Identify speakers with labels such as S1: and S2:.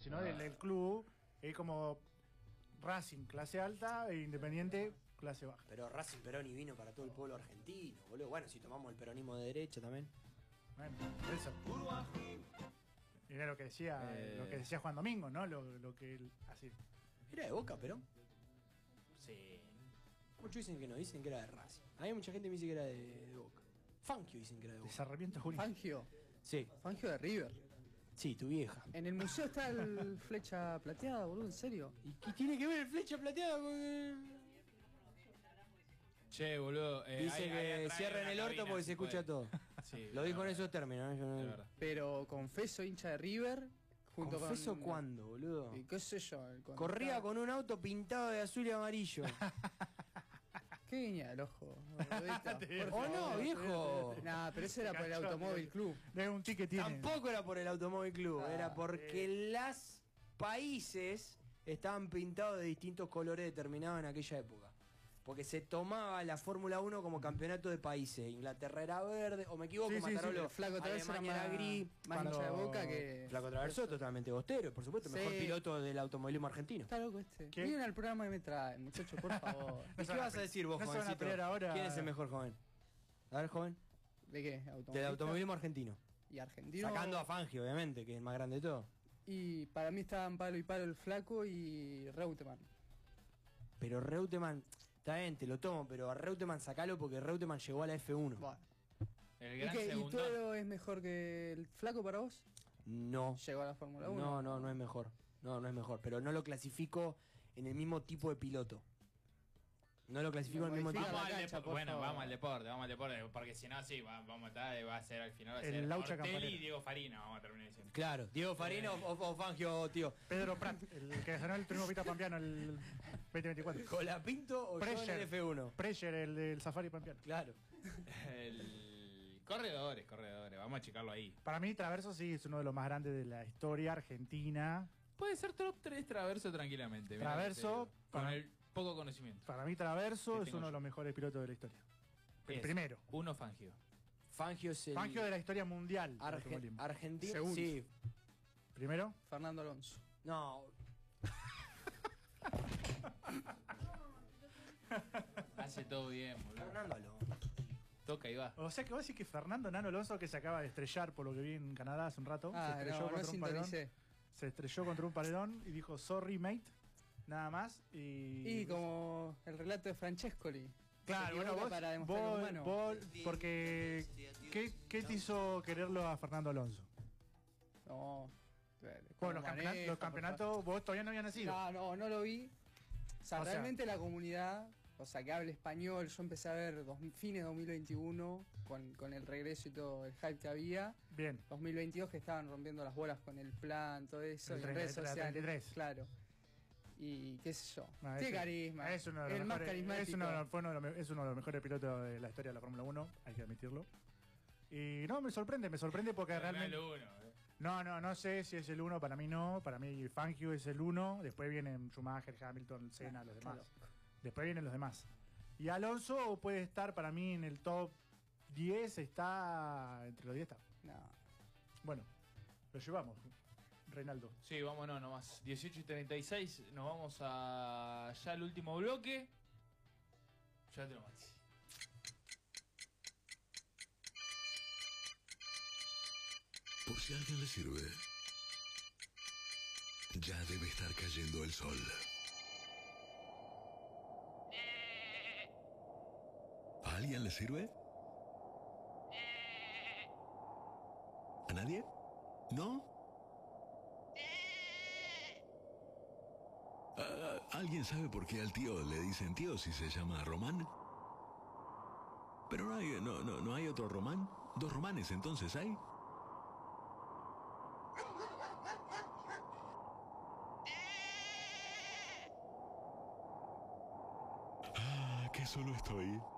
S1: sino del club. Es como Racing, clase alta, e Independiente, clase baja.
S2: Pero Racing Perón y vino para todo el pueblo argentino, boludo. Bueno, si tomamos el peronismo de derecha también.
S1: Bueno, por eso. Era lo que decía Juan Domingo, ¿no? Lo que él así.
S2: ¿Era de Boca, Perón?
S3: Sí.
S2: Muchos dicen que no, dicen que era de Racing. A mí mucha gente me dice que era de Boca. Fangio dicen que era de Boca.
S1: Desarrepimiento Juli.
S4: Fangio.
S2: Sí.
S4: Fangio de River.
S2: Sí, tu vieja.
S4: En el museo está el flecha plateada, boludo, ¿en serio?
S2: ¿Y qué tiene que ver el flecha plateada con...?
S3: Che, boludo.
S2: Dice que cierren el orto porque se escucha todo.
S3: Sí,
S2: Lo dijo en esos términos, ¿no? Yo no...
S3: Es verdad.
S4: Pero confeso hincha de River. Junto
S2: ¿Confeso
S4: con...
S2: cuándo, boludo?
S4: ¿Y qué sé yo?
S2: Corría con un auto pintado de azul y amarillo.
S4: Qué guiña el ojo.
S2: ¿O no, viejo?
S4: Nah, pero eso era por el Automóvil Club.
S1: Es un ticket tiene.
S2: Tampoco era por el Automóvil Club,
S4: Ah,
S2: era porque los países estaban pintados de distintos colores determinados en aquella época. Porque se tomaba la Fórmula 1 como campeonato de países. Inglaterra era verde, o me equivoco,
S1: Sí, sí,
S2: Matarolo.
S4: El Flaco Traverso
S2: Alemania era gris.
S4: más hincha de Boca que...
S2: Flaco Traverso totalmente bostero, por supuesto,
S4: Sí.
S2: mejor piloto del automovilismo argentino.
S4: Está loco este.
S1: ¿Qué?
S4: Vienen al programa que me traen, muchachos, por favor.
S2: ¿Y qué vas a decir vos,
S1: no se van a
S2: jovencito?
S1: pelear ahora.
S2: ¿Quién es el mejor joven? A ver, joven.
S4: ¿De qué?
S2: Del automovilismo argentino.
S4: Y argentino.
S2: Sacando a Fangio, obviamente, que es el más grande de todo.
S4: Y para mí estaban palo y palo el Flaco y Reutemann.
S2: Pero Reutemann, está bien, te lo tomo, pero a Reutemann sacalo porque Reutemann llegó a la F1.
S4: Bueno.
S3: El
S4: ¿Y
S3: gran
S4: qué? ¿Y
S3: segundo.
S4: Toro es mejor que el Flaco para vos?
S2: No.
S4: Llegó a la Fórmula 1.
S2: No es mejor. No es mejor. Pero no lo clasifico en el mismo tipo de piloto. No lo clasifico en el mismo tipo.
S4: Modifica
S3: Vamos
S4: la
S3: al
S4: cancha,
S3: deporte.
S4: por
S3: Bueno,
S4: favor.
S3: vamos al deporte, porque si no, sí, vamos a estar, va a ser al final, va a
S1: El
S3: ser
S1: Laucha
S3: Ortelli
S1: Campanella.
S3: y Diego Farina, vamos a terminar diciendo.
S2: Claro, Diego Farina o Fangio, tío.
S1: Pedro Prat, el que ganó el triunfo Pita Pampiano el 2024.
S2: ¿Colapinto o yo en el F1?
S1: Pressure, el del Safari Pampiano.
S2: Claro.
S3: Corredores, vamos a checarlo ahí.
S1: Para mí, Traverso sí es uno de los más grandes de la historia argentina.
S3: Puede ser top 3 Traverso tranquilamente. mirá,
S1: Traverso,
S3: con
S1: para-
S3: el poco conocimiento.
S1: Para mí, Traverso
S3: ¿Qué
S1: es
S3: tengo
S1: uno de
S3: yo?
S1: los mejores pilotos de la historia. El
S3: Es
S1: primero.
S3: Uno Fangio.
S2: Fangio es el...
S1: Fangio de la historia mundial. del automovilismo.
S2: Argentino.
S4: Segundo.
S2: Sí.
S1: Primero.
S4: Fernando Alonso.
S2: No.
S3: Hace todo bien, boludo.
S2: Fernando Alonso.
S3: Toca y va.
S1: O sea que vos decís que Fernando Nano Alonso, que se acaba de estrellar por lo que vi en Canadá hace un rato, se
S4: Ah,
S1: estrelló
S4: no
S1: contra un paredón.
S4: sintonicé.
S1: Se estrelló contra un paredón y dijo sorry mate, nada más.
S4: Y como el relato de Francescoli.
S1: Claro,
S4: Se
S1: bueno,
S4: equivoca
S1: vos,
S4: para demostrar lo humano.
S1: porque ¿qué te hizo quererlo a Fernando Alonso?
S4: No.
S1: Bueno,
S4: Como
S1: los campeonatos, vos todavía no habías nacido.
S4: No lo vi. O sea,
S1: O sea-
S4: realmente la comunidad, o sea, que habla español, yo empecé a ver fines de 2021 con el regreso y todo el hype que había.
S1: Bien.
S4: 2022 que estaban rompiendo las bolas con el plan, todo eso,
S1: El
S4: y en redes
S1: 33,
S4: sociales.
S1: 33.
S4: Claro. Y qué sé yo.
S1: No,
S4: Qué
S1: ese-
S4: carisma.
S1: Es uno de los
S4: el más
S1: mejores,
S4: carismático.
S1: es uno de los mejores pilotos de la historia de la Fórmula 1, hay que admitirlo. Y no, me sorprende porque
S3: Pero
S1: realmente...
S3: no es el uno,
S1: No sé si es el 1, para mí no. Para mí Fangio es el 1. Después vienen Schumacher, Hamilton, Senna, los demás. Después vienen los demás. Y Alonso puede estar para mí en el top 10. Está entre los 10. Está.
S4: No.
S1: Bueno, lo llevamos, Reinaldo.
S3: Sí, vámonos nomás. 18:36, nos vamos a ya el último bloque. Ya te lo Maxi.
S5: Por si a alguien le sirve, ya debe estar cayendo el sol. ¿A alguien le sirve? ¿A nadie? ¿No? ¿Alguien sabe por qué al tío le dicen tío si se llama Román? Pero no hay otro Román. ¿Dos Romanes entonces hay? Que solo estoy.